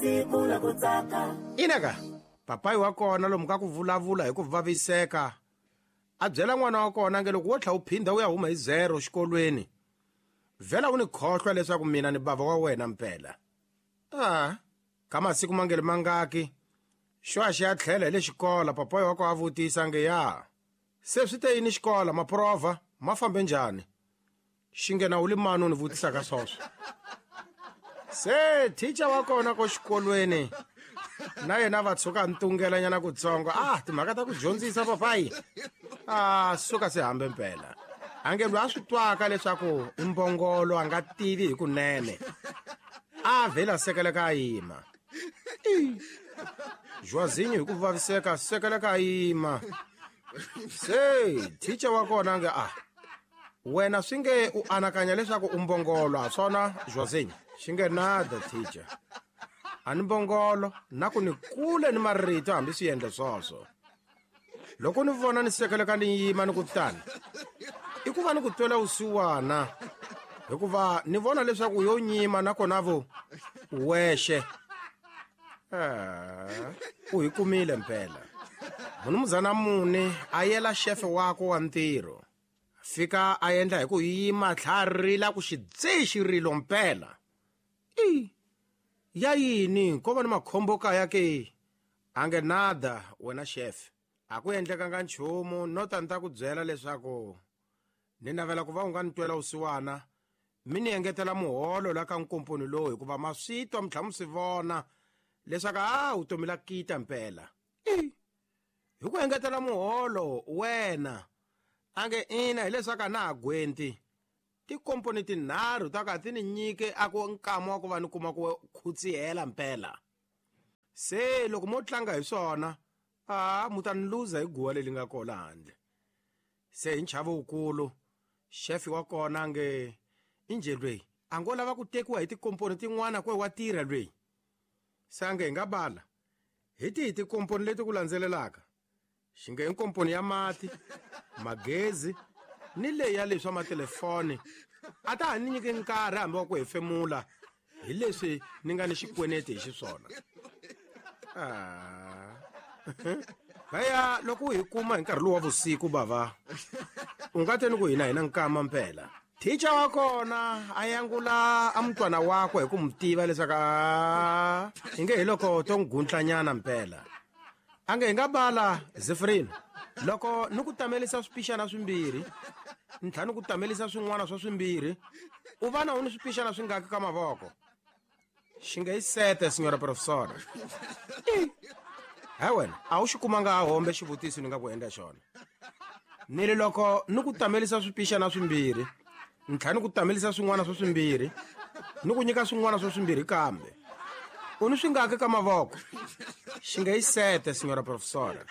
Inaka papai wa kona lomu ka ku vulavula hi ku vaviseka a byela n'wana wa kona nge loko wo tlha u phinda u ya huma hi 0 xikolweni vhela u ni khohlwa leswaku mina ni bava wa wena mpela. Ka masiku mangeli mangaki xo a xi ya tlhela hi le xikola papai wa ko a vutisa nge ya se swi te yini xikola maprova ma fambe njhani xi nghena u li mani u ni vutisa ka swoswo. Se teacher wa kona ko xikolweni na yena va tshuka ntungela nyana kutsongo timhaka ta ku dyondzisa papai suka se hambe mpela ange lwa swi twaka leswaku i mbongolo a nga tivi hi kunene vhela sekele ka yima Joazinho hi ku vaviseka sekele ka yima. Se teacher wa kona nge wena swi nge u anakanya leswaku u mbongolo a swona Joazinho xi nge nada teacher a ni mbongolo na ku ni kule ni marito hambi swi endle swoswo. Loko ni vona ni sekeleka ni yima ni ku tani i ku va ni ku twela usiwana hikuva ni vona leswaku yo nyima na kona vo wexe u hi kumile mpela. Munumzana mune a yela chef wako wa ntirho fika a endla hi ku yima tlharila ku xi rilo mpela. Ya yini ko va ni makhombo kaya ke ange nada wena chef a ku endlekanga nchumu no ta ni ta ku byela leswaku ni navela ku va u nga ni twela usiwana mi ni engetela muholo la ka nkomponi lowu hikuva maswito mi tlha mi swi vona leswaku u tomila kita mpela. Hi ku engetela muholo wena ange ina hileswaku na ha gwenti tikomponi tinharhu ta ka ti ni nyike a ku nkama wa ku va ni kuma ku khutsihela mpela. Se loko mo tlanga hi swona mu ta ni luza hi guwa leri nga kola handle. Se hi nchavo wukulu chef wa kona nge inje lweyi a ngo lava ku tekiwa hi tikomponi tin'wana kwe wa tirha lweyi. Sange hi nga bala hi tikomponi leti ku landzelelaka xi nge inkomponi ya mati magezi ni leyi ya leswa matelefoni a ta ha ni nyike nkarhi hambi wa ku hefemula hi leswi ni nga ni xikweneti hi xiswona. Haya loko hi kuma hi nkarhi lowu wa vusiku bava u nga teni ku hina hi na nkama mpela. Teacher wa kona a yangula a mutwana wako hi ku mu tiva leswaku hi nge hi loko to n'guntlanyana mpela ange hi nga bala Zefrino loko ni ku tamelisa swipixana swimbirhi ni tlha ni ku tamelisa swin'wana swa swimbirhi u vana u ni swipixana swi ngaki ka mavoko xi nge yi sete signora professora. Wena a wu xi kumanga a hombe xivutiso ni nga ku endla xona ni ri loko ni ku tamelisa swipixana swimbirhi ni tlha ni ku tamelisa swin'wana swa swimbirhi ni ku nyika swin'wana swa swimbirhi kambe u ni swi ngaki ka mavoko xi nge yi sete signora professora.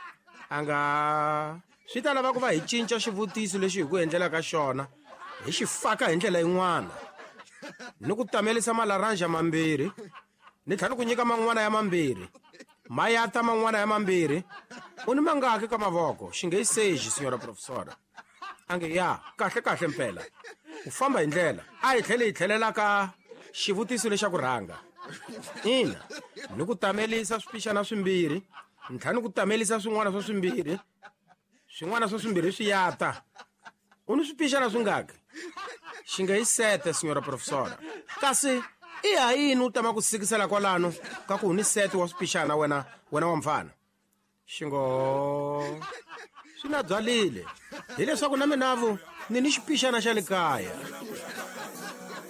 Anga swi ta lava ku va hi cinca xivutiso lexi hi ku endlelaka xona hi xi faka hi ndlela yin'wana ni ku tamelisa malaranja mambirhi ni tlha ni ku nyika man'wana ya mambirhi mayata man'wana ya mambirhi u ni mangaki ka mavoko xi nge yi seji signora professora. Ange ya kahle mpela u famba hi ndlela a hi tlhele hi tlhelela ka xivutiso lexa ku rhanga. Ina ni ku tamelisa swipixana swimbirhi ni tlha ni ku tamelisa swin'wana swa swimbirhi swi yata u ni swipixana swingaki xi nge yi sete signora professora. Kasi i hayini u tama ku sikisela kwalano ka ku ni sete wa swipixana wena wa mfana xingo swi na byalile hileswaku na minavu ni xipixana xa le kaya.